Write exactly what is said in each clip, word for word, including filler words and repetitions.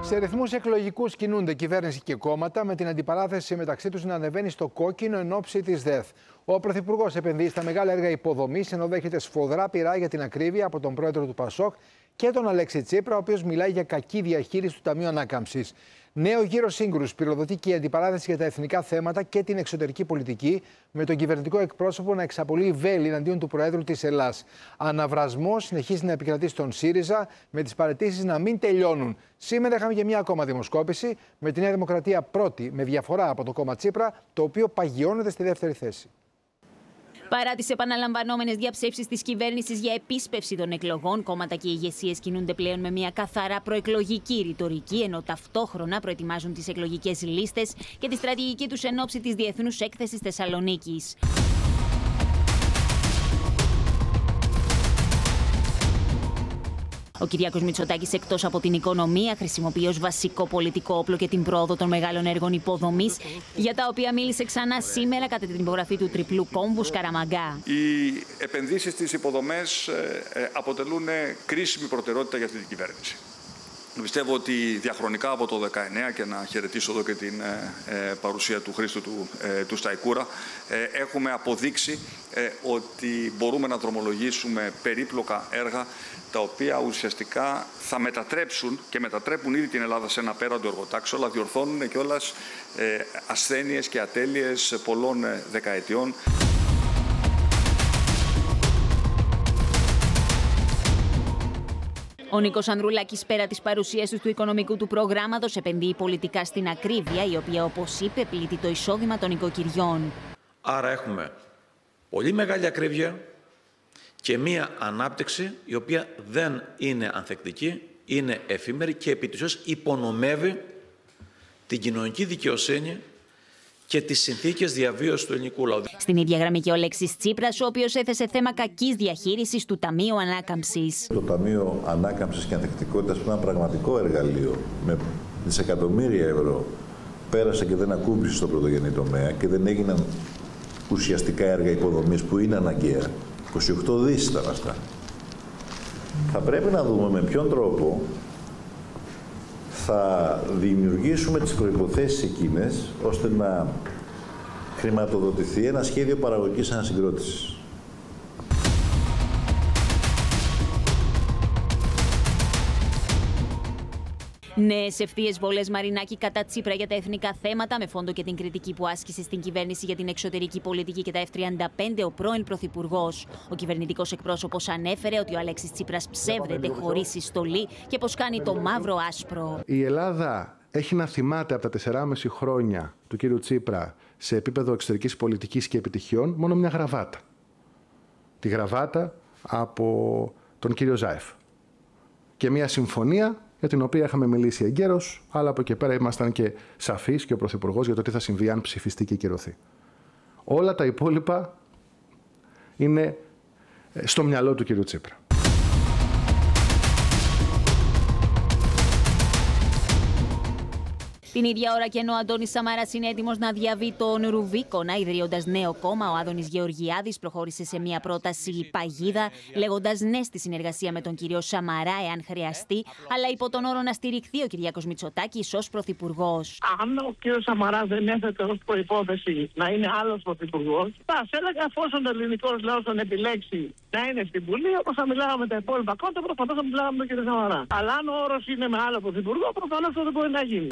Σε ρυθμούς εκλογικούς κινούνται κυβέρνηση και κόμματα, με την αντιπαράθεση μεταξύ τους να ανεβαίνει στο κόκκινο εν ώψη της ΔΕΘ. Ο Πρωθυπουργός επενδύει στα μεγάλα έργα υποδομής, ενώ δέχεται σφοδρά πειρά για την ακρίβεια από τον πρόεδρο του Πασόκ και τον Αλέξη Τσίπρα, ο οποίος μιλάει για κακή διαχείριση του Ταμείου Ανάκαμψης. Νέο γύρο σύγκρουσης πυροδοτεί και η αντιπαράθεση για τα εθνικά θέματα και την εξωτερική πολιτική, με τον κυβερνητικό εκπρόσωπο να εξαπολύει βέλη εναντίον του Προέδρου της Ελλάδας. Αναβρασμός συνεχίζει να επικρατεί στον ΣΥΡΙΖΑ, με τις παραιτήσεις να μην τελειώνουν. Σήμερα είχαμε και μια ακόμα δημοσκόπηση, με τη Νέα Δημοκρατία πρώτη, με διαφορά από το κόμμα Τσίπρα, το οποίο παγιώνεται στη δεύτερη θέση. Παρά τις επαναλαμβανόμενες διαψεύσεις της κυβέρνησης για επίσπευση των εκλογών, κόμματα και ηγεσίες κινούνται πλέον με μια καθαρά προεκλογική ρητορική, ενώ ταυτόχρονα προετοιμάζουν τις εκλογικές λίστες και τη στρατηγική τους εν ώψη της Διεθνούς Έκθεσης Θεσσαλονίκης. Ο Κυριάκος Μητσοτάκης, εκτός από την οικονομία, χρησιμοποιεί ως βασικό πολιτικό όπλο και την πρόοδο των μεγάλων έργων υποδομής, για τα οποία μίλησε ξανά σήμερα κατά την υπογραφή του τριπλού κόμβου Σκαραμαγκά. Οι επενδύσεις στις υποδομές αποτελούν κρίσιμη προτεραιότητα για αυτή την κυβέρνηση. Πιστεύω ότι διαχρονικά από το δεκαεννέα, και να χαιρετήσω εδώ και την ε, παρουσία του Χρήστου του, ε, του Σταϊκούρα, ε, έχουμε αποδείξει ε, ότι μπορούμε να δρομολογήσουμε περίπλοκα έργα, τα οποία ουσιαστικά θα μετατρέψουν και μετατρέπουν ήδη την Ελλάδα σε ένα πέραντο εργοτάξιο, αλλά διορθώνουν κιόλας ε, ασθένειες και ατέλειες πολλών ε, δεκαετιών. Ο Νίκος Ανδρουλάκης, πέρα της παρουσίασης του οικονομικού του προγράμματος, επενδύει πολιτικά στην ακρίβεια, η οποία, όπως είπε, πλήττει το εισόδημα των οικοκυριών. Άρα έχουμε πολύ μεγάλη ακρίβεια και μία ανάπτυξη η οποία δεν είναι ανθεκτική, είναι εφήμερη και επί της ουσίας υπονομεύει την κοινωνική δικαιοσύνη και τις συνθήκες διαβίωσης του ελληνικού λαού. Στην ίδια γραμμή και ο Αλέξης Τσίπρας, ο οποίος έθεσε θέμα κακής διαχείρισης του Ταμείου Ανάκαμψης. Το Ταμείο Ανάκαμψης και Ανθεκτικότητας, που είναι ένα πραγματικό εργαλείο με δισεκατομμύρια ευρώ, πέρασε και δεν ακούμπησε στο πρωτογενή τομέα και δεν έγιναν ουσιαστικά έργα υποδομής που είναι αναγκαία. είκοσι οκτώ δις ήταν αυτά. Θα πρέπει να δούμε με ποιον τρόπο θα δημιουργήσουμε τις προϋποθέσεις εκείνες ώστε να χρηματοδοτηθεί ένα σχέδιο παραγωγικής ανασυγκρότησης. Νέες ευθείες βολές Μαρινάκη κατά Τσίπρα για τα εθνικά θέματα, με φόντο και την κριτική που άσκησε στην κυβέρνηση για την εξωτερική πολιτική και τα εφ τριάντα πέντε ο πρώην Πρωθυπουργός. Ο κυβερνητικός εκπρόσωπος ανέφερε ότι ο Αλέξης Τσίπρας ψεύδεται χωρίς συστολή και πως κάνει το μαύρο άσπρο. Η Ελλάδα έχει να θυμάται από τα τεσσεράμιση χρόνια του κύριου Τσίπρα σε επίπεδο εξωτερικής πολιτικής και επιτυχιών μόνο μια γραβάτα. Τη γραβάτα από τον κύριο Ζάεφ. Και μια συμφωνία για την οποία είχαμε μιλήσει εγκαίρως, αλλά από εκεί πέρα ήμασταν και σαφείς και ο Πρωθυπουργός για το τι θα συμβεί αν ψηφιστεί και κυρωθεί. Όλα τα υπόλοιπα είναι στο μυαλό του κύριου Τσίπρα. Την ίδια ώρα και ενώ ο Αντώνης Σαμαράς είναι έτοιμος να διαβεί τον Ρουβίκονα, ιδρύοντας νέο κόμμα, ο Άδωνης Γεωργιάδης προχώρησε σε μια πρόταση παγίδα, λέγοντας ναι στη συνεργασία με τον κύριο Σαμαρά, εάν χρειαστεί, αλλά υπό τον όρο να στηριχθεί ο Κυριάκος Μητσοτάκης ως πρωθυπουργός. Αν ο κύριος Σαμαράς δεν έθετε ως προϋπόθεση να είναι άλλος πρωθυπουργός, θα έλεγα, εφόσον ο ελληνικός λαός τον επιλέξει να είναι στην Βουλή, όπως θα μιλάγαμε με τα υπόλοιπα κόμματα, προφανώς θα μιλάγαμε με τον κύριο Σαμαρά. Αλλά αν ο όρος είναι με άλλο πρωθυπουργό, προφανώς αυτό δεν μπορεί να γίνει.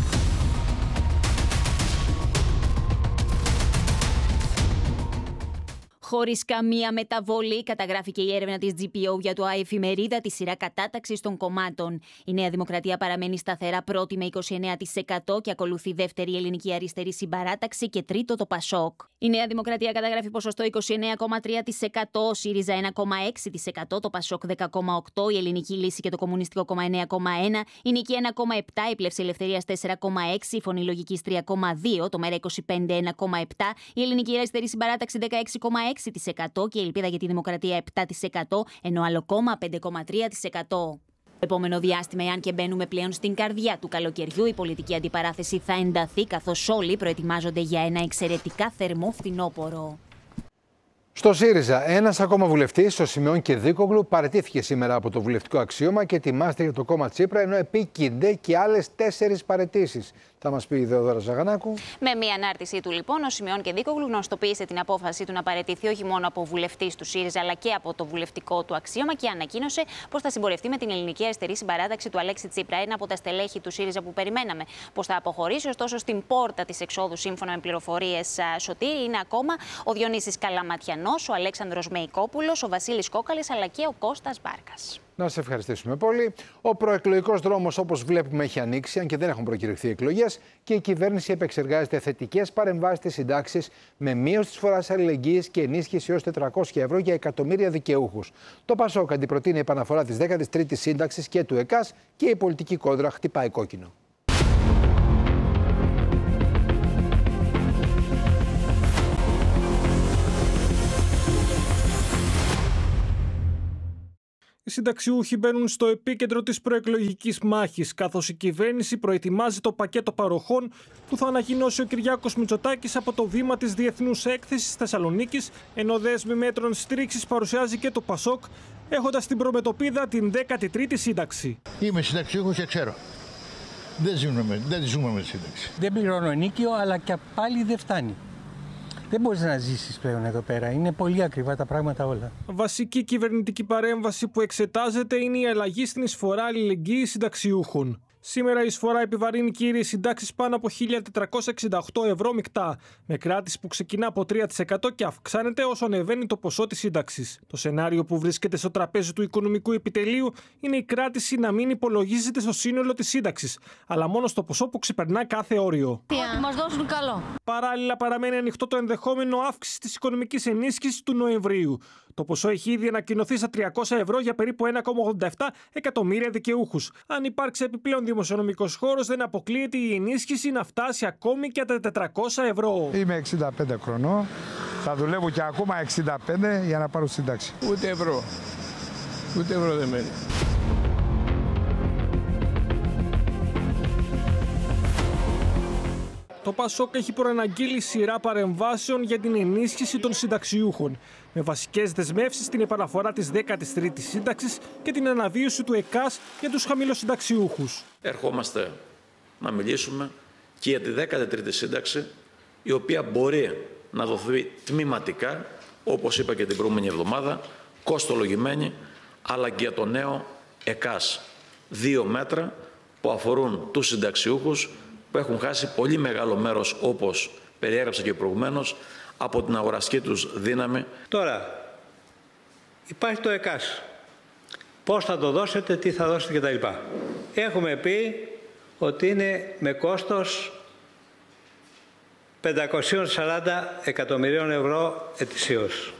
Χωρίς καμία μεταβολή, καταγράφηκε η έρευνα της τζι πι ο για το ΑΕφημερίδα, τη σειρά κατάταξης των κομμάτων. Η Νέα Δημοκρατία παραμένει σταθερά πρώτη με είκοσι εννέα τοις εκατό και ακολουθεί δεύτερη η Ελληνική Αριστερή Συμπαράταξη και τρίτο το Πασόκ. Η Νέα Δημοκρατία καταγράφει ποσοστό είκοσι εννέα κόμμα τρία τοις εκατό, ο ΣΥΡΙΖΑ ένα κόμμα έξι τοις εκατό, το Πασόκ δέκα κόμμα οκτώ τοις εκατό, η Ελληνική Λύση και το Κομμουνιστικό Κόμμα εννέα κόμμα ένα τοις εκατό, η Νίκη ένα κόμμα επτά τοις εκατό, η Πλεύση Ελευθερίας τέσσερα κόμμα έξι τοις εκατό, η Φωνή Λογικής τρία κόμμα δύο τοις εκατό, το Μέρα είκοσι πέντε ένα κόμμα επτά τοις εκατό, η Ελληνική Αριστερή Συμπαράταξη δεκαέξι κόμμα έξι τοις εκατό και η Ελπίδα για τη Δημοκρατία επτά τοις εκατό, ενώ άλλο κόμμα πέντε κόμμα τρία τοις εκατό. Επόμενο διάστημα, εάν και μπαίνουμε πλέον στην καρδιά του καλοκαιριού, η πολιτική αντιπαράθεση θα ενταθεί, καθώς όλοι προετοιμάζονται για ένα εξαιρετικά θερμό φθινόπωρο. Στο ΣΥΡΙΖΑ, ένας ακόμα βουλευτής, ο Σιμεών Κεδίκογλου, παραιτήθηκε σήμερα από το βουλευτικό αξίωμα και ετοιμάζεται για το κόμμα Τσίπρα, ενώ επίκυνται και άλλες τέσσερις παραιτήσεις. Θα μας πει η Δεοδώρα Ζαγανάκου. Με μια ανάρτησή του, λοιπόν, ο Σιμεών Κεδίκογλου γνωστοποίησε την απόφαση του να παραιτηθεί όχι μόνο από βουλευτής του ΣΥΡΙΖΑ, αλλά και από το βουλευτικό του αξίωμα και ανακοίνωσε πως θα συμπορευτεί με την Ελληνική Αριστερή Συμπαράταξη του Αλέξη Τσίπρα, ένα από τα στελέχη του ΣΥΡΙΖΑ που περιμέναμε πως θα αποχωρήσει. Ωστόσο, στην πόρτα της εξόδου, σύμφωνα με πληροφορίες Σωτήρη, είναι ακόμα ο Διονύσης Καλαματιανός, ο Αλέξανδρος Μεϊκόπουλος, ο Βασίλης Κόκαλης αλλά και ο Κώστας Μπάρκας. Να σας ευχαριστήσουμε πολύ. Ο προεκλογικός δρόμος, όπως βλέπουμε, έχει ανοίξει, αν και δεν έχουν προκηρυχθεί εκλογές, και η κυβέρνηση επεξεργάζεται θετικές παρεμβάσεις στις συντάξεις με μείωση της φοράς αλληλεγγύης και ενίσχυση έως τετρακόσια ευρώ για εκατομμύρια δικαιούχους. Το ΠΑΣΟΚ αντιπροτείνει επαναφορά της δέκατης τρίτης σύνταξης και του ΕΚΑΣ και η πολιτική κόντρα χτυπάει κόκκινο. Οι συνταξιούχοι μπαίνουν στο επίκεντρο της προεκλογικής μάχης, καθώς η κυβέρνηση προετοιμάζει το πακέτο παροχών που θα ανακοινώσει ο Κυριάκος Μητσοτάκης από το βήμα της Διεθνούς Έκθεσης Θεσσαλονίκης, ενώ δέσμη μέτρων στήριξης παρουσιάζει και το ΠΑΣΟΚ, έχοντας στην προμετωπίδα την δέκατη τρίτη σύνταξη. Είμαι συνταξιούχος και ξέρω. Δεν ζούμε, δεν ζούμε με σύνταξη. Δεν πληρώνω ενίκιο, αλλά και πάλι δεν φτάνει. Δεν μπορείς να ζήσεις πλέον εδώ πέρα. Είναι πολύ ακριβά τα πράγματα όλα. Βασική κυβερνητική παρέμβαση που εξετάζεται είναι η αλλαγή στην εισφορά αλληλεγγύης συνταξιούχων. Σήμερα η εισφορά επιβαρύνει κύριες συντάξεις πάνω από χίλια τετρακόσια εξήντα οκτώ ευρώ μεικτά, με κράτηση που ξεκινά από τρία τοις εκατό και αυξάνεται όσο ανεβαίνει το ποσό της σύνταξης. Το σενάριο που βρίσκεται στο τραπέζι του Οικονομικού Επιτελείου είναι η κράτηση να μην υπολογίζεται στο σύνολο της σύνταξης, αλλά μόνο στο ποσό που ξεπερνά κάθε όριο. Ότι μας δώσουν καλό. Παράλληλα, παραμένει ανοιχτό το ενδεχόμενο αύξηση της οικονομικής ενίσχυσης του Νοεμβρίου. Το ποσό έχει ήδη ανακοινωθεί στα τριακόσια ευρώ για περίπου ένα κόμμα ογδόντα επτά εκατομμύρια δικαιούχους. Αν υπάρξει επιπλέον δημοσιονομικός χώρος, δεν αποκλείεται η ενίσχυση να φτάσει ακόμη και τα τετρακόσια ευρώ. Είμαι εξήντα πέντε χρονών. Θα δουλεύω και ακόμα εξήντα πέντε για να πάρω σύνταξη. Ούτε ευρώ. Ούτε ευρώ δεν μένει. Το ΠΑΣΟΚ έχει προαναγγείλει σειρά παρεμβάσεων για την ενίσχυση των συνταξιούχων, με βασικές δεσμεύσεις την επαναφορά της δέκατης τρίτης σύνταξης και την αναβίωση του ΕΚΑΣ για τους χαμηλοσυνταξιούχους. Ερχόμαστε να μιλήσουμε και για τη δέκατη τρίτη σύνταξη, η οποία μπορεί να δοθεί τμηματικά, όπως είπα και την προηγούμενη εβδομάδα, κόστολογημένη, αλλά και για το νέο ΕΚΑΣ. Δύο μέτρα που αφορούν τους συνταξιούχους που έχουν χάσει πολύ μεγάλο μέρος, όπως περιέγραψα και προηγουμένως, από την αγοραστική τους δύναμη. Τώρα, υπάρχει το ΕΚΑΣ. Πώς θα το δώσετε, τι θα δώσετε κτλ. Έχουμε πει ότι είναι με κόστος πεντακόσια σαράντα εκατομμυρίων ευρώ ετησίως.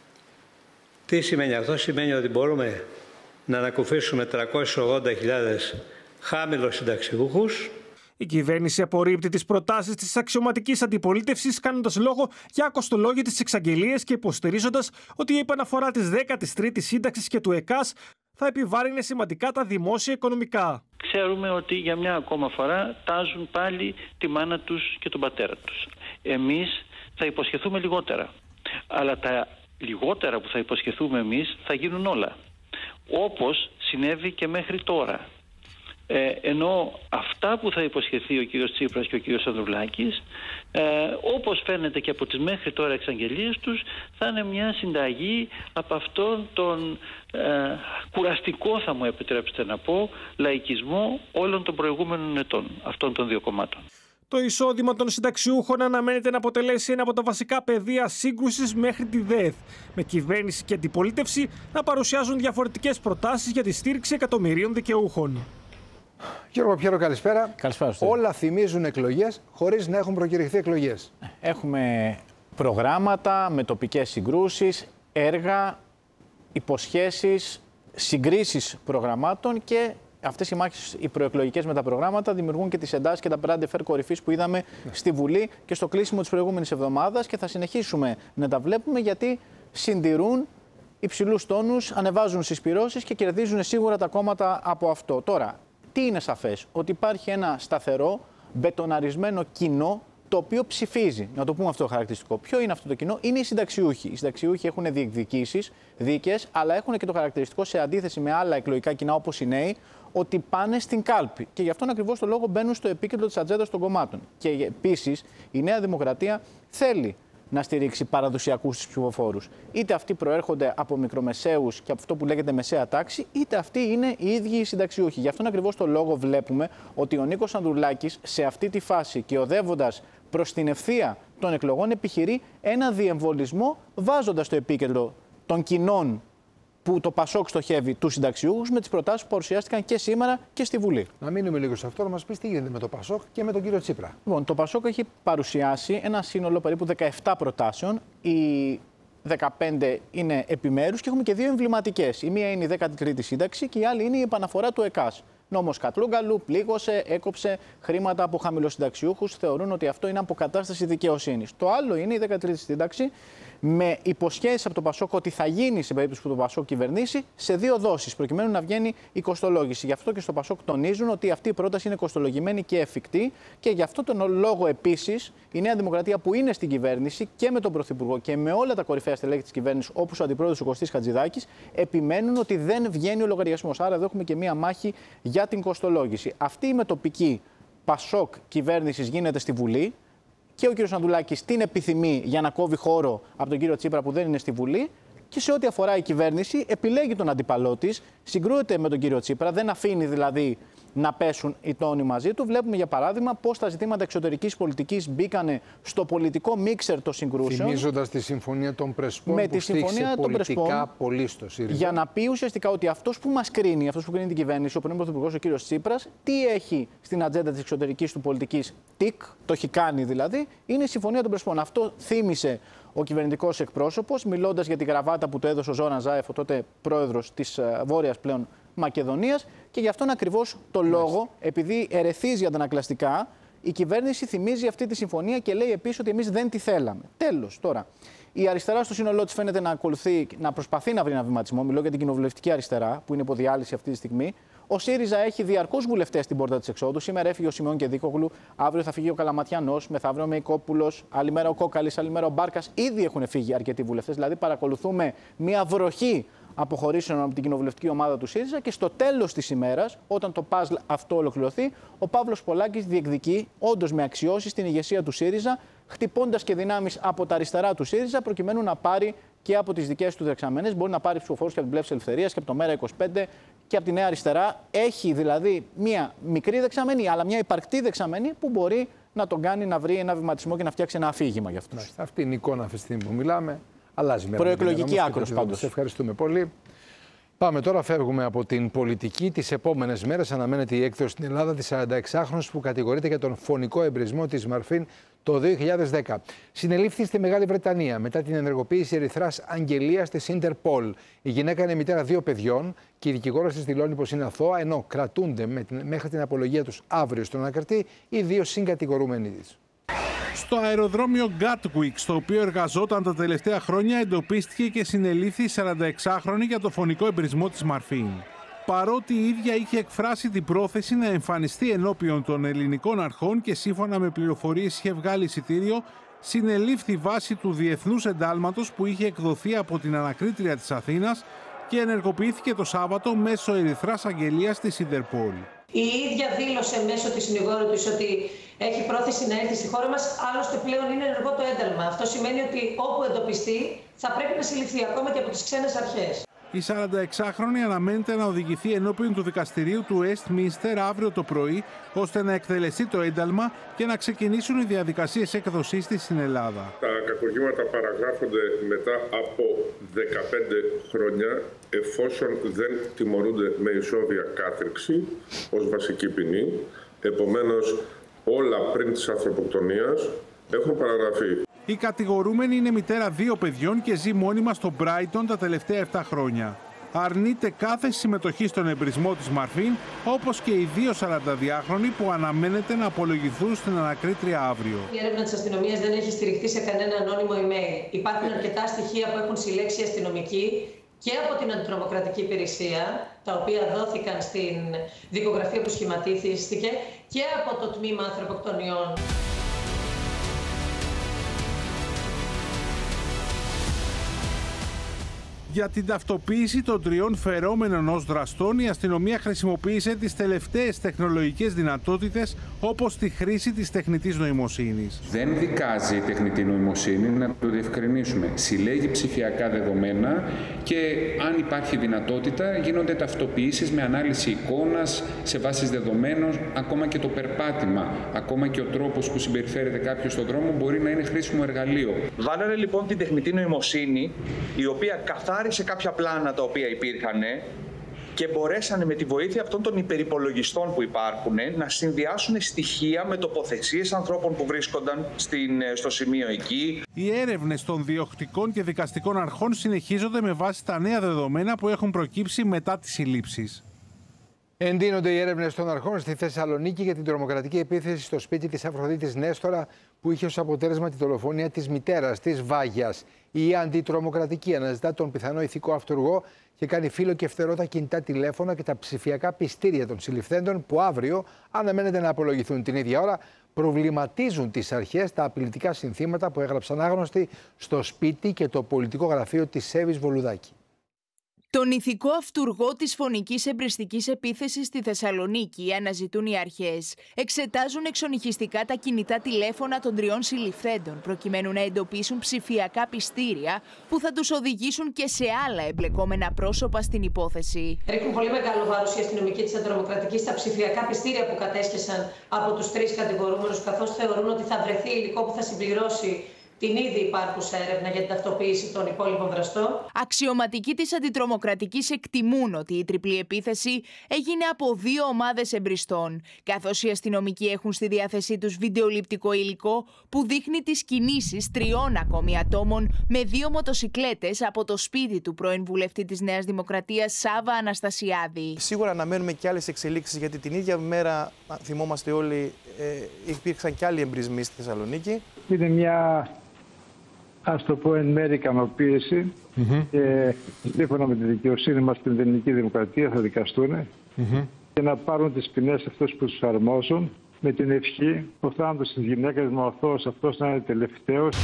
Τι σημαίνει αυτό? Σημαίνει ότι μπορούμε να ανακουφίσουμε τριακόσιες ογδόντα χιλιάδες χάμηλους συνταξιούχους. Η κυβέρνηση απορρίπτει τις προτάσεις της αξιωματικής αντιπολίτευσης, κάνοντας λόγο για ακοστολόγητες τις εξαγγελίες και υποστηρίζοντας ότι η επαναφορά της δέκατης τρίτης σύνταξης και του ΕΚΑΣ θα επιβάρυνε σημαντικά τα δημόσια οικονομικά. Ξέρουμε ότι για μια ακόμα φορά τάζουν πάλι τη μάνα τους και τον πατέρα τους. Εμείς θα υποσχεθούμε λιγότερα, αλλά τα λιγότερα που θα υποσχεθούμε εμείς θα γίνουν όλα, όπως συνέβη και μέχρι τώρα. Ε, ενώ αυτά που θα υποσχεθεί ο κύριος Τσίπρας και ο κύριος Ανδρουλάκης, ε, όπως φαίνεται και από τις μέχρι τώρα εξαγγελίες τους, θα είναι μια συνταγή από αυτόν τον ε, κουραστικό, θα μου επιτρέψετε να πω, λαϊκισμό όλων των προηγούμενων ετών, αυτών των δύο κομμάτων. Το εισόδημα των συνταξιούχων αναμένεται να αποτελέσει ένα από τα βασικά πεδία σύγκρουσης μέχρι τη ΔΕΘ, με κυβέρνηση και αντιπολίτευση να παρουσιάζουν διαφορετικές προτάσεις για τη στήριξη εκατομμυρίων δικαιούχων. Γιώργο Πιέρο, καλησπέρα. Καλησπέρα. Όλα θυμίζουν εκλογές χωρίς να έχουν προκηρυχθεί εκλογές. Έχουμε προγράμματα με τοπικές συγκρούσεις, έργα, υποσχέσεις, συγκρίσεις προγραμμάτων και αυτές οι μάχες, οι προεκλογικές με τα προγράμματα, δημιουργούν και τις εντάσεις και τα μπράντε-φερ κορυφής που είδαμε ναι. στη Βουλή και στο κλείσιμο της προηγούμενης εβδομάδας και θα συνεχίσουμε να τα βλέπουμε γιατί συντηρούν υψηλούς τόνους, ανεβάζουν συσπυρώσεις και κερδίζουν σίγουρα τα κόμματα από αυτό. Τώρα, τι είναι σαφές? Ότι υπάρχει ένα σταθερό, μπετοναρισμένο κοινό, το οποίο ψηφίζει. Να το πούμε αυτό το χαρακτηριστικό. Ποιο είναι αυτό το κοινό? Είναι οι συνταξιούχοι. Οι συνταξιούχοι έχουν διεκδικήσεις, δίκες, αλλά έχουν και το χαρακτηριστικό, σε αντίθεση με άλλα εκλογικά κοινά όπως οι νέοι, ότι πάνε στην κάλπη. Και γι' αυτόν ακριβώς το λόγο μπαίνουν στο επίκεντρο της ατζέντας των κομμάτων. Και επίσης η Νέα Δημοκρατία θέλει να στηρίξει παραδοσιακούς τους ψηφοφόρους. Είτε αυτοί προέρχονται από μικρομεσαίους και από αυτό που λέγεται μεσαία τάξη, είτε αυτοί είναι οι ίδιοι οι συνταξιούχοι. Γι' αυτόν ακριβώς το λόγο βλέπουμε ότι ο Νίκος Ανδρουλάκης σε αυτή τη φάση και οδεύοντας προς την ευθεία των εκλογών επιχειρεί ένα διεμβολισμό, βάζοντας στο επίκεντρο των κοινών που το Πασόκ στοχεύει τους συνταξιούχους με τις προτάσεις που παρουσιάστηκαν και σήμερα και στη Βουλή. Να μείνουμε λίγο σε αυτό, να μας πεις τι γίνεται με το Πασόκ και με τον κύριο Τσίπρα. Λοιπόν, το Πασόκ έχει παρουσιάσει ένα σύνολο περίπου δεκαεπτά προτάσεων. Οι δεκαπέντε είναι επιμέρους και έχουμε και δύο εμβληματικές. Η μία είναι η δέκατη τρίτη σύνταξη και η άλλη είναι η επαναφορά του ΕΚΑΣ. Νόμος Κατρούγκαλου, πλήγωσε, έκοψε χρήματα από χαμηλοσυνταξιούχους. Θεωρούν ότι αυτό είναι αποκατάσταση δικαιοσύνης. Το άλλο είναι η δέκατη τρίτη σύνταξη, με υποσχέσεις από το Πασόκ ότι θα γίνει σε περίπτωση που το Πασόκ κυβερνήσει σε δύο δόσεις, προκειμένου να βγαίνει η κοστολόγηση. Γι' αυτό και στο Πασόκ τονίζουν ότι αυτή η πρόταση είναι κοστολογημένη και εφικτή και γι' αυτό τον λόγο επίσης η Νέα Δημοκρατία, που είναι στην κυβέρνηση και με τον Πρωθυπουργό και με όλα τα κορυφαία στελέχη της κυβέρνησης, όπως ο Αντιπρόεδρος ο Κωστής Χατζηδάκης, επιμένουν ότι δεν βγαίνει ο λογαριασμός. Άρα εδώ έχουμε και μία μάχη για την κοστολόγηση. Αυτή η μετοπική Πασόκ κυβέρνησης γίνεται στη Βουλή. Και ο κ. Ανδρουλάκης την επιθυμεί για να κόβει χώρο από τον κύριο Τσίπρα που δεν είναι στη Βουλή. Και σε ό,τι αφορά η κυβέρνηση, επιλέγει τον αντίπαλό της, συγκρούεται με τον κύριο Τσίπρα, δεν αφήνει δηλαδή να πέσουν οι τόνοι μαζί του. Βλέπουμε για παράδειγμα πώς τα ζητήματα εξωτερικής πολιτικής μπήκανε στο πολιτικό μίξερ των συγκρούσεων. Θυμίζοντας τη συμφωνία των Πρεσπών, με που τη συμφωνία των Πρεσπών, πολύ στο ΣΥΡΙΖΑ. Για να πει ουσιαστικά ότι αυτός που μας κρίνει, αυτός που κρίνει την κυβέρνηση, ο πρώην Πρωθυπουργός ο κύριος Τσίπρας, τι έχει στην ατζέντα της εξωτερικής του πολιτικής, τικ, το έχει κάνει δηλαδή, είναι η συμφωνία των Πρεσπών. Αυτό θύμισε ο κυβερνητικός εκπρόσωπος, μιλώντας για τη γραβάτα που του έδωσε ο Ζόραν Ζάεφ, ο τότε πρόεδρος της Βόρειας πλέον Μακεδονίας, και γι' αυτόν ακριβώς το λόγο, επειδή ερεθίζει αντανακλαστικά, η κυβέρνηση θυμίζει αυτή τη συμφωνία και λέει επίσης ότι εμείς δεν τη θέλαμε. Τέλος, τώρα. Η αριστερά στο σύνολό της φαίνεται να ακολουθεί, να προσπαθεί να βρει ένα βηματισμό. Μιλώ για την κοινοβουλευτική αριστερά, που είναι υπό-διάλυση αυτή τη στιγμή. Ο ΣΥΡΙΖΑ έχει διαρκώς βουλευτές στην πόρτα της εξόδου. Σήμερα έφυγε ο Σιμεών και Δίκογλου, αύριο θα φύγει ο Καλαματιανός, μεθαύριο ο Μεϊκόπουλος, άλλη μέρα ο Κόκαλης, άλλη μέρα ο Μπάρκας. Ήδη έχουν φύγει αρκετοί βουλευτές. Δηλαδή, παρακολουθούμε μια βροχή αποχωρήσεων από την κοινοβουλευτική ομάδα του ΣΥΡΙΖΑ και στο τέλος της ημέρας, όταν το παζλ αυτό ολοκληρωθεί, ο Παύλος Πολάκης διεκδικεί, όντως με αξιώσεις, την ηγεσία του ΣΥΡΙΖΑ, χτυπώντας και δυνάμεις από τα αριστερά του ΣΥΡΙΖΑ, προκειμένου να πάρει και από τις δικές του δεξαμενές. Μπορεί να πάρει ψηφοφόρους και από την Πλεύση Ελευθερίας και από το Μέρα είκοσι πέντε και από τη Νέα Αριστερά. Έχει δηλαδή μία μικρή δεξαμενή, αλλά μια υπαρκτή δεξαμενή που μπορεί να τον κάνει να βρει ένα βηματισμό και να φτιάξει ένα αφήγημα για αυτούς. Αυτή είναι η εικόνα αυτή τη στιγμή που μιλάμε. Αλλάζει μέρα. Προεκλογική άκρος πάντως. Σε ευχαριστούμε πολύ. Πάμε τώρα, φεύγουμε από την πολιτική. Τις επόμενες μέρες αναμένεται η έκδοση στην Ελλάδα της σαρανταεξάχρονης που κατηγορείται για τον φωνικό εμπρισμό της Μαρφίν το δύο χιλιάδες δέκα. Συνελήφθη στη Μεγάλη Βρετανία μετά την ενεργοποίηση ερυθράς αγγελίας της Ιντερπολ. Η γυναίκα είναι μητέρα δύο παιδιών και η δικηγόρος της δηλώνει πως είναι αθώα, ενώ κρατούνται με την, μέχρι την απολογία τους αύριο στον ανακριτή οι δύο συγκατηγορούμενοι της. Στο αεροδρόμιο Gatwick, στο οποίο εργαζόταν τα τελευταία χρόνια, εντοπίστηκε και συνελήφθη η σαρανταεξάχρονη για το φωνικό εμπρισμό της Μαρφίν. Παρότι η ίδια είχε εκφράσει την πρόθεση να εμφανιστεί ενώπιον των ελληνικών αρχών και σύμφωνα με πληροφορίες είχε βγάλει εισιτήριο, συνελήφθη βάσει του διεθνούς εντάλματος που είχε εκδοθεί από την ανακρίτρια της Αθήνας και ενεργοποιήθηκε το Σάββατο μέσω ερυθράς αγγελίας της Ιντερπολ. Η ίδια δήλωσε μέσω της συνηγόρου της ότι έχει πρόθεση να έρθει στη χώρα μας, άλλωστε πλέον είναι ενεργό το ένταλμα. Αυτό σημαίνει ότι όπου εντοπιστεί θα πρέπει να συλληφθεί ακόμα και από τις ξένες αρχές. Η σαρανταεξάχρονη αναμένεται να οδηγηθεί ενώπιον του δικαστηρίου του Westminster αύριο το πρωί, ώστε να εκτελεστεί το ένταλμα και να ξεκινήσουν οι διαδικασίες έκδοσής της στην Ελλάδα. Τα κακουργήματα παραγράφονται μετά από δεκαπέντε χρόνια, εφόσον δεν τιμωρούνται με ισόβια κάθριξη ως βασική ποινή. Επομένως, όλα πριν της ανθρωποκτονίας έχουν παραγραφεί. Η κατηγορούμενη είναι μητέρα δύο παιδιών και ζει μόνιμα στο Μπράιτον τα τελευταία επτά χρόνια. Αρνείται κάθε συμμετοχή στον εμπρισμό της Μαρφίν, όπως και οι δύο σαρανταδυάχρονοι που αναμένεται να απολογηθούν στην ανακρίτρια αύριο. Η έρευνα της αστυνομίας δεν έχει στηριχθεί σε κανένα ανώνυμο email. Υπάρχουν αρκετά στοιχεία που έχουν συλλέξει οι αστυνομικοί και από την Αντιτρομοκρατική Υπηρεσία, τα οποία δόθηκαν στην δικογραφία που σχηματίστηκε, και από το Τμήμα Ανθρωποκτονιών. Για την ταυτοποίηση των τριών φερόμενων ως δραστών, η αστυνομία χρησιμοποίησε τις τελευταίες τεχνολογικές δυνατότητες, όπως τη χρήση της τεχνητής νοημοσύνης. Δεν δικάζει η τεχνητή νοημοσύνη, να το διευκρινίσουμε. Συλλέγει ψηφιακά δεδομένα και αν υπάρχει δυνατότητα γίνονται ταυτοποιήσεις με ανάλυση εικόνας, σε βάσεις δεδομένων, ακόμα και το περπάτημα, ακόμα και ο τρόπος που συμπεριφέρεται κάποιος στον δρόμο μπορεί να είναι χρήσιμο εργαλείο. Βάλανε λοιπόν την τεχνητή νοημοσύνη, η οποία καθάρισε κάποια πλάνα τα οποία υπήρχαν και μπορέσανε με τη βοήθεια αυτών των υπερυπολογιστών που υπάρχουν να συνδυάσουν στοιχεία με τοποθεσίες ανθρώπων που βρίσκονταν στην, στο σημείο εκεί. Οι έρευνες των διοκτικών και δικαστικών αρχών συνεχίζονται με βάση τα νέα δεδομένα που έχουν προκύψει μετά τις συλλήψεις. Εντείνονται οι έρευνες των αρχών στη Θεσσαλονίκη για την τρομοκρατική επίθεση στο σπίτι της Αφροδίτης Νέστορα, που είχε ως αποτέλεσμα τη δολοφονία της μητέρας της Βάγιας. Η αντιτρομοκρατική αναζητά τον πιθανό ηθικό αυτούργο και κάνει φύλλο και φτερό τα κινητά τηλέφωνα και τα ψηφιακά πιστήρια των συλληφθέντων, που αύριο αναμένεται να απολογηθούν. Την ίδια ώρα προβληματίζουν τις αρχές τα απειλητικά συνθήματα που έγραψαν άγνωστοι στο σπίτι και το πολιτικό γραφείο της Εύης Βολουδάκη. Τον ηθικό αυτούργο της φωνικής εμπριστικής επίθεσης στη Θεσσαλονίκη αναζητούν οι αρχές. Εξετάζουν εξονυχιστικά τα κινητά τηλέφωνα των τριών συλληφθέντων, προκειμένου να εντοπίσουν ψηφιακά πιστήρια που θα τους οδηγήσουν και σε άλλα εμπλεκόμενα πρόσωπα στην υπόθεση. Ρίχνουν πολύ μεγάλο βάρος οι αστυνομικοί της αντιτρομοκρατικής στα ψηφιακά πιστήρια που κατέσχεσαν από τους τρεις κατηγορούμενους, καθώς θεωρούν ότι θα βρεθεί υλικό που θα συμπληρώσει την ήδη υπάρχουσα έρευνα για την ταυτοποίηση των υπόλοιπων δραστών. Αξιωματικοί της αντιτρομοκρατικής εκτιμούν ότι η τριπλή επίθεση έγινε από δύο ομάδες εμπριστών, καθώς οι αστυνομικοί έχουν στη διάθεσή τους βιντεοληπτικό υλικό που δείχνει τις κινήσεις τριών ακόμη ατόμων με δύο μοτοσικλέτες από το σπίτι του πρώην βουλευτή της Νέας Δημοκρατίας Σάβα Αναστασιάδη. Σίγουρα αναμένουμε και άλλες εξελίξεις, γιατί την ίδια μέρα, θυμόμαστε όλοι, ε, υπήρξαν και άλλοι εμπρισμοί στη Θεσσαλονίκη. Είναι μια, ας το πω εν μέρει, ικανοποίηση mm-hmm. και σύμφωνα με τη δικαιοσύνη μας στην Ελληνική Δημοκρατία θα δικαστούν mm-hmm. και να πάρουν τις ποινές αυτές που τους αρμόζουν, με την ευχή ο θάνατος της γυναίκας με ο Θεός αυτός να είναι τελευταίος.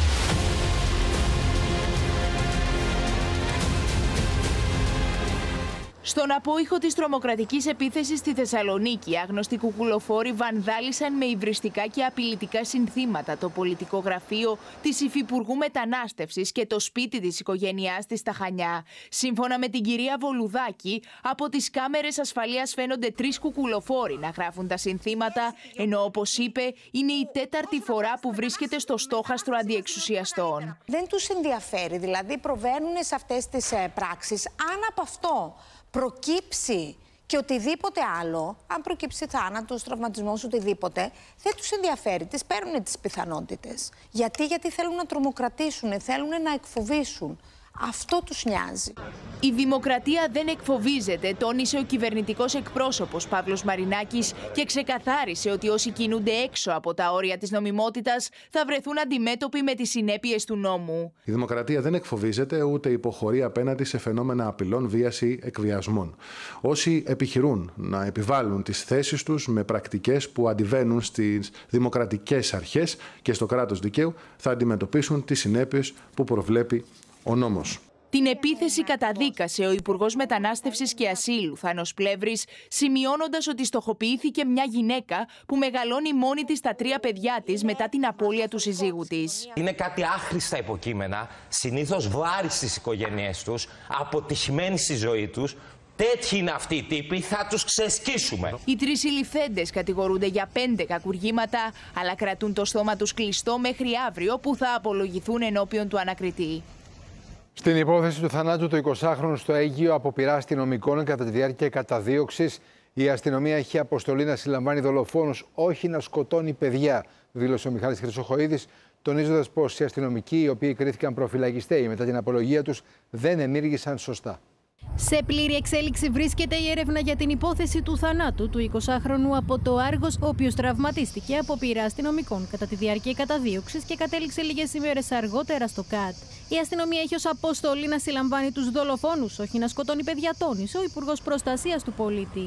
Στον απόϊχο της τρομοκρατικής επίθεσης στη Θεσσαλονίκη, άγνωστοι κουκουλοφόροι βανδάλισαν με υβριστικά και απειλητικά συνθήματα το πολιτικό γραφείο της Υφυπουργού Μετανάστευσης και το σπίτι της οικογένειάς της στα Χανιά. Σύμφωνα με την κυρία Βολουδάκη, από τις κάμερες ασφαλείας φαίνονται τρεις κουκουλοφόροι να γράφουν τα συνθήματα, ενώ όπως είπε, είναι η τέταρτη φορά που βρίσκεται στο στόχαστρο αντιεξουσιαστών. Δεν τους ενδιαφέρει, δηλαδή προβαίνουν σε αυτές τις ε, πράξεις. Αν από αυτό προκύψει και οτιδήποτε άλλο, αν προκύψει θάνατος, τραυματισμός, οτιδήποτε, δεν τους ενδιαφέρει, τις παίρνουν τις πιθανότητες. Γιατί, γιατί θέλουν να τρομοκρατήσουν, θέλουν να εκφοβήσουν. Αυτό τους νοιάζει. Η δημοκρατία δεν εκφοβίζεται, τόνισε ο κυβερνητικός εκπρόσωπος Παύλος Μαρινάκης και ξεκαθάρισε ότι όσοι κινούνται έξω από τα όρια της νομιμότητας θα βρεθούν αντιμέτωποι με τις συνέπειες του νόμου. Η δημοκρατία δεν εκφοβίζεται ούτε υποχωρεί απέναντι σε φαινόμενα απειλών, βίας ή εκβιασμών. Όσοι επιχειρούν να επιβάλλουν τις θέσεις τους με πρακτικές που αντιβαίνουν στις δημοκρατικές αρχές και στο κράτος δικαίου θα αντιμετωπίσουν τις συνέπειες που προβλέπει ο νόμος. Την επίθεση καταδίκασε ο Υπουργός Μετανάστευσης και Ασύλου, Θάνος Πλεύρης, σημειώνοντας ότι στοχοποιήθηκε μια γυναίκα που μεγαλώνει μόνη της τα τρία παιδιά της μετά την απώλεια του συζύγου της. Είναι κάτι άχρηστα υποκείμενα, συνήθως βάρη στις οικογένειές τους, αποτυχημένοι στη ζωή τους. Τέτοιοι είναι αυτοί οι τύποι, θα τους ξεσκίσουμε. Οι τρεις συλληφθέντες κατηγορούνται για πέντε κακουργήματα, αλλά κρατούν το στόμα τους κλειστό μέχρι αύριο που θα απολογηθούν ενώπιον του ανακριτή. Στην υπόθεση του θανάτου του εικοσάχρονου στο Αίγυο από πειρά αστυνομικών κατά τη διάρκεια καταδίωξης, η αστυνομία έχει αποστολή να συλλαμβάνει δολοφόνους, όχι να σκοτώνει παιδιά, δήλωσε ο Μιχάλης Χρυσοχοΐδης, τονίζοντας πως οι αστυνομικοί, οι οποίοι κρίθηκαν προφυλακιστέοι μετά την απολογία τους, δεν ενήργησαν σωστά. Σε πλήρη εξέλιξη βρίσκεται η έρευνα για την υπόθεση του θανάτου του εικοσάχρονου από το Άργος, ο οποίος τραυματίστηκε από πειρά αστυνομικών κατά τη διάρκεια καταδίωξης και κατέληξε λίγες ημέρες αργότερα στο ΚΑΤ. Η αστυνομία έχει ως αποστολή να συλλαμβάνει τους δολοφόνους, όχι να σκοτώνει παιδιά, τόνισε ο Υπουργός Προστασίας του Πολίτη.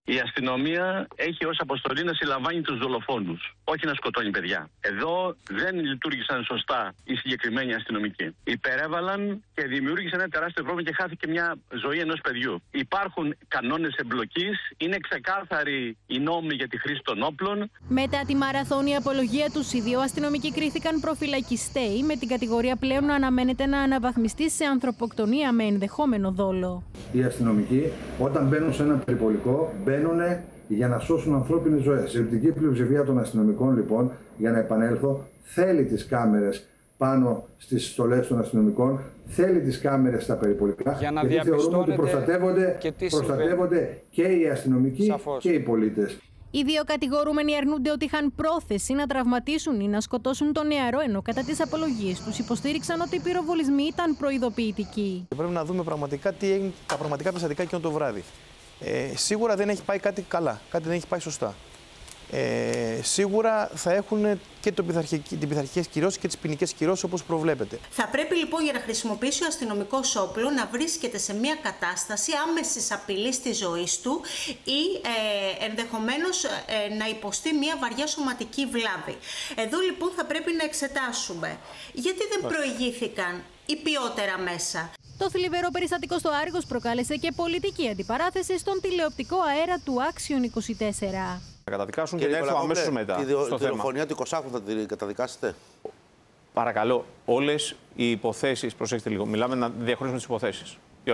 Η αστυνομία έχει ως αποστολή να συλλαμβάνει τους δολοφόνους, όχι να σκοτώνει παιδιά. Εδώ δεν λειτουργήσαν σωστά οι συγκεκριμένοι αστυνομικοί. Υπερέβαλαν και δημιούργησαν ένα τεράστιο πρόβλημα και χάθηκε μια ζωή ενός παιδιού. Υπάρχουν κανόνες εμπλοκής, είναι ξεκάθαροι οι νόμοι για τη χρήση των όπλων. Μετά τη μαραθώνια απολογία τους, οι δύο αστυνομικοί κρίθηκαν προφυλακιστέοι, με την κατηγορία πλέον να αναμένεται να αναβαθμιστεί σε ανθρωποκτονία με ενδεχόμενο δόλο. Οι αστυνομικοί, όταν μπαίνουν σε ένα περιπολικό, μπαίνουν για να σώσουν ανθρώπινες ζωές. Η συλληπτική πλειοψηφία των αστυνομικών, λοιπόν, για να επανέλθω, θέλει τις κάμερες πάνω στις στολές των αστυνομικών, θέλει τις κάμερες στα περιπολικά, για να γιατί θεωρούμε ότι προστατεύονται και, προστατεύονται και οι αστυνομικοί Σαφώς. και οι πολίτες. Οι δύο κατηγορούμενοι αρνούνται ότι είχαν πρόθεση να τραυματίσουν ή να σκοτώσουν τον νεαρό, ενώ κατά τις απολογίες τους υποστήριξαν ότι οι πυροβολισμοί ήταν προειδοποιητικοί. Πρέπει να δούμε πραγματικά τι έγινε, τα πραγματικά περιστατικά εκείνο το βράδυ. Ε, σίγουρα δεν έχει πάει κάτι καλά, κάτι δεν έχει πάει σωστά. Ε, σίγουρα θα έχουν και την πειθαρχικές κυρώσεις και τις ποινικές κυρώσεις όπως προβλέπεται. Θα πρέπει λοιπόν για να χρησιμοποιήσει ο αστυνομικός όπλο να βρίσκεται σε μια κατάσταση άμεσης απειλής της ζωής του ή ε, ενδεχομένως ε, να υποστεί μια βαριά σωματική βλάβη. Εδώ λοιπόν θα πρέπει να εξετάσουμε γιατί δεν προηγήθηκαν οι ποιότερα μέσα. Το θλιβερό περιστατικό στο Άργος προκάλεσε και πολιτική αντιπαράθεση στον τηλεοπτικό αέρα του Άξιον είκοσι τέσσερα. Θα καταδικάσουν και να έρθω αμέσως μετά τη διο, στο τη δολοφονία του εικοσάχρονου θα την καταδικάσετε? Παρακαλώ, όλες οι υποθέσεις, προσέξτε λίγο, μιλάμε να διαχωρίσουμε τις υποθέσεις.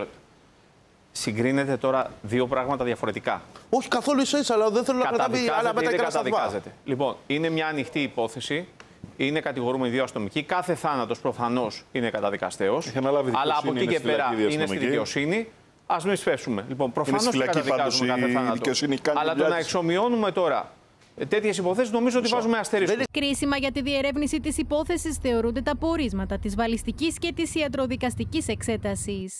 Συγκρίνετε τώρα δύο πράγματα διαφορετικά. Όχι καθόλου ίσως, αλλά δεν θέλω να κρατάβει άλλα μέτρα και καταδικάζετε. Λοιπόν, είναι μια ανοιχτή υπόθεση. Είναι κατηγορούμενοι δύο αστυνομικοί. Κάθε θάνατος προφανώς είναι καταδικαστέος. Αλλά από εκεί και πέρα είναι στη δικαιοσύνη. Ας μην σφεύσουμε. Λοιπόν, προφανώς και καταδικάζουμε κάθε θάνατο. Αλλά το να εξομοιώνουμε τώρα τέτοιες υποθέσεις νομίζω ότι βάζουμε αστερίσκο. Κρίσιμα για τη διερεύνηση της υπόθεσης θεωρούνται τα πορίσματα της βαλιστικής και της ιατροδικαστικής εξέτασης.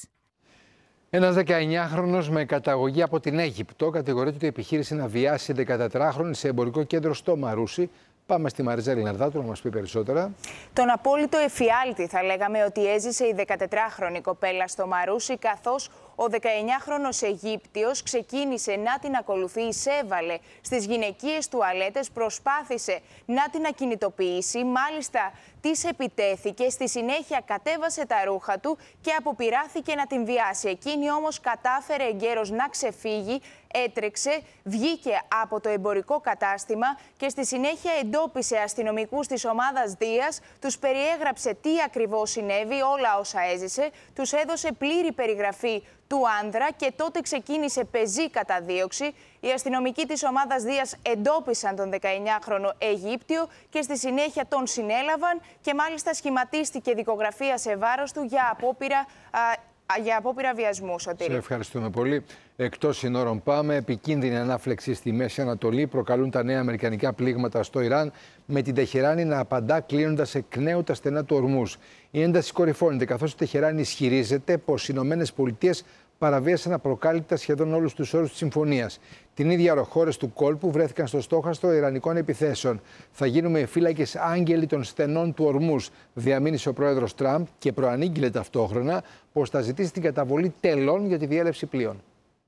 Ένας δεκαεννιάχρονος με καταγωγή από την Αίγυπτο κατηγορείται ότι επιχείρησε να βιάσει δεκατετράχρονη σε εμπορικό κέντρο στο Μαρούσι. Πάμε στη Μαριζέλη Ναρδάτου να μας πει περισσότερα. Τον απόλυτο εφιάλτη θα λέγαμε ότι έζησε η δεκατετράχρονη κοπέλα στο Μαρούσι, καθώς ο δεκαεννιάχρονος Αιγύπτιος ξεκίνησε να την ακολουθεί, εισέβαλε στις γυναικείες τουαλέτες, προσπάθησε να την ακινητοποιήσει, μάλιστα της επιτέθηκε, στη συνέχεια κατέβασε τα ρούχα του και αποπειράθηκε να την βιάσει. Εκείνη όμως κατάφερε εγκαίρως να ξεφύγει, έτρεξε, βγήκε από το εμπορικό κατάστημα και στη συνέχεια εντόπισε αστυνομικούς της ομάδας Δίας, τους περιέγραψε τι ακριβώς συνέβη, όλα όσα έζησε, τους έδωσε πλήρη περιγραφή του άνδρα και τότε ξεκίνησε πεζή καταδίωξη. Οι αστυνομικοί της ομάδας Δίας εντόπισαν τον δεκαεννιάχρονο Αιγύπτιο και στη συνέχεια τον συνέλαβαν και μάλιστα σχηματίστηκε δικογραφία σε βάρος του για απόπειρα, α, για απόπειρα βιασμού. Σωτήρη. Σε ευχαριστούμε πολύ. Εκτός συνόρων πάμε. Επικίνδυνη ανάφλεξη στη Μέση Ανατολή προκαλούν τα νέα αμερικανικά πλήγματα στο Ιράν, με την Τεχεράνη να απαντά κλείνοντας εκ νέου τα στενά του ορμούς. Η ένταση κορυφώνεται καθώς η Τεχεράνη ισχυρίζεται πως οι Ηνωμένες Πολιτείες παραβίασαν απροκάλυπτα σχεδόν όλους τους όρους της συμφωνίας. Την ίδια ώρα, χώρες του κόλπου βρέθηκαν στο στόχαστρο ιρανικών επιθέσεων. Θα γίνουμε οι φύλακες άγγελοι των στενών του ορμούς, διαμήνυσε ο πρόεδρος Τραμπ και προανήγγειλε ταυτόχρονα πως θα ζητήσει την καταβολή τελών για τη διέλευση πλοίων.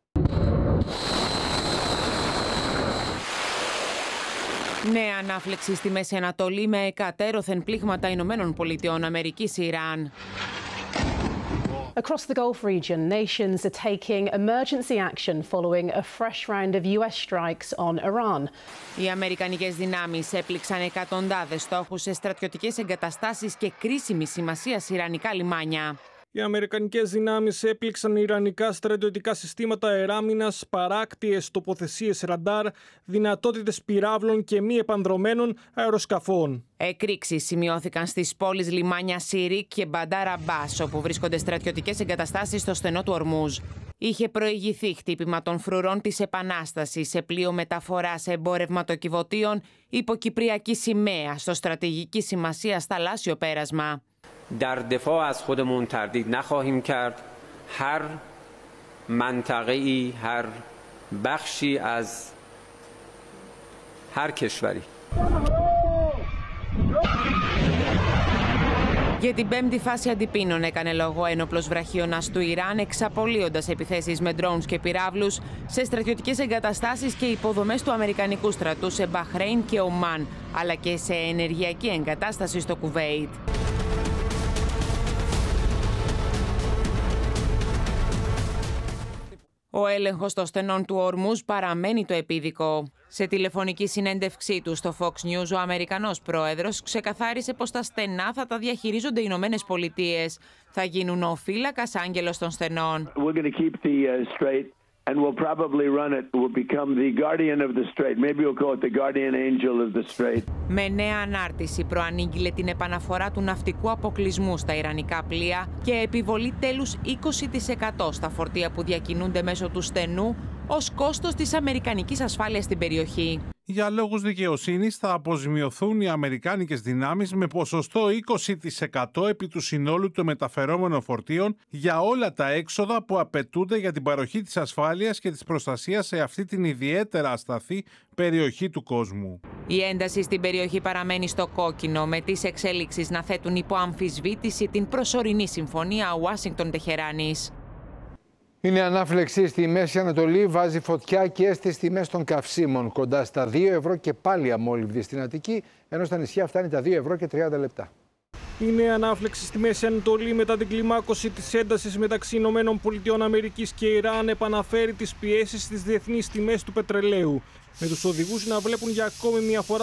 Νέα ανάφλεξη στη Μέση Ανατολή με εκατέρωθεν πλήγματα Ηνωμένων Πολιτειών Αμερικής Ιράν. Across the Gulf region, nations are taking emergency action following a fresh round of U S strikes on Iran. Οι αμερικανικές δυνάμεις έπληξαν εκατοντάδες στόχους σε στρατιωτικές εγκαταστάσεις και κρίσιμη σημασία ιρανικά λιμάνια. Οι αμερικανικές δυνάμεις έπληξαν ιρανικά στρατιωτικά συστήματα αεράμινας, παράκτιες τοποθεσίες ραντάρ, δυνατότητες πυράβλων και μη επανδρομένων αεροσκαφών. Εκρήξεις σημειώθηκαν στις πόλεις λιμάνια Σιρίκ και Μπαντάρ Αμπάς, όπου βρίσκονται στρατιωτικές εγκαταστάσεις στο στενό του Ορμούζ. Είχε προηγηθεί χτύπημα των φρουρών της Επανάστασης σε πλοίο μεταφοράς εμπορευματοκιβωτίων υπό κυπριακή σημαία στο στρατηγική σημασία θαλάσσιο πέρασμα. در دفاع از خودمون تردید نخواهیم کرد. هر منطقه‌ای، هر بخشی از هر کشوری. Για την πέμπτη φάση αντιπίνων έκανε λόγο ένοπλος βραχίωνας του Ιράν, εξαπολύοντας επιθέσεις με ντρόουνς και πυράβλους σε στρατιωτικές εγκαταστάσεις και υποδομές του Αμερικανικού στρατού σε Μπαχρέιν και Ομάν, αλλά και σε ενεργειακή εγκατάσταση στο Κουβέιτ. Ο έλεγχος των στενών του Ορμούζ παραμένει το επίδικο. Σε τηλεφωνική συνέντευξή του στο Fox News, ο Αμερικανός πρόεδρος ξεκαθάρισε πως τα στενά θα τα διαχειρίζονται οι Ηνωμένες Πολιτείες. Θα γίνουν ο φύλακας άγγελος των στενών. And we'll probably run it. We'll become the guardian of the strait. Maybe we'll call it the guardian angel of the strait. Με νέα ανάρτηση προανήγγειλε την επαναφορά του ναυτικού αποκλεισμού στα ιρανικά πλοία και επιβολή τέλους είκοσι τοις εκατό στα φορτία που διακινούνται μέσω του στενού ως κόστος της αμερικανικής ασφάλειας στην περιοχή. Για λόγους δικαιοσύνης θα αποζημιωθούν οι αμερικάνικες δυνάμεις με ποσοστό είκοσι τοις εκατό επί του συνόλου των μεταφερόμενων φορτίων για όλα τα έξοδα που απαιτούνται για την παροχή της ασφάλειας και της προστασίας σε αυτή την ιδιαίτερα ασταθή περιοχή του κόσμου. Η ένταση στην περιοχή παραμένει στο κόκκινο, με τις εξέλιξεις να θέτουν υπό αμφισβήτηση την προσωρινή συμφωνία Ουάσιγκτον-Τεχεράνης. Είναι ανάφλεξη στη Μέση Ανατολή, βάζει φωτιά και στις τιμές των καυσίμων. Κοντά στα δύο ευρώ και πάλι αμόλυβδη στην Αττική, ενώ στα νησιά φτάνει τα δύο ευρώ και τριάντα λεπτά. Είναι ανάφλεξη στη Μέση Ανατολή μετά την κλιμάκωση της έντασης μεταξύ Ηνωμένων Πολιτειών Αμερικής και Ιράν, επαναφέρει τις πιέσεις στις διεθνείς τιμές του πετρελαίου, με τους οδηγούς να βλέπουν για ακόμη μια φορά